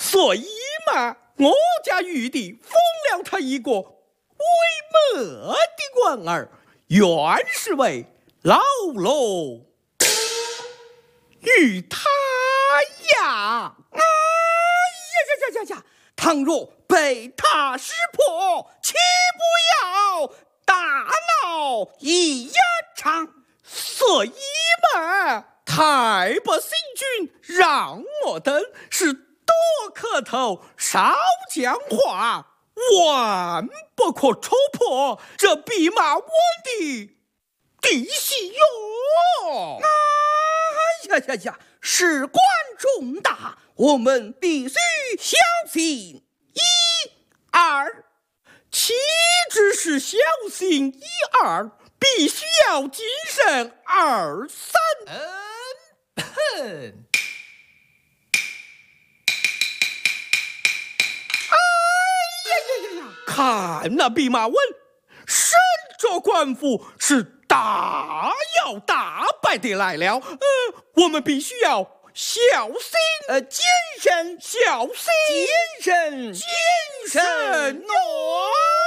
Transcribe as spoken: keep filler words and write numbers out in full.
所以嘛，我家玉帝封了他一个为末的官儿，原是为老罗与他呀！ 哎呀呀呀呀呀！倘若被他识破，岂不要大闹一场？ 所以嘛，太白星君让我等是多磕头少讲话，万不可戳破这弼马温的底细哟！ 哎呀呀呀！事关重大，我们必须小心一二。 岂止是小心一二，必须要谨慎二三。 嗯哼。 看那弼马温身着官服，是大摇大摆的来了。呃，我们必须要小心， 呃，谨慎， 小心， 谨慎， 谨慎哦。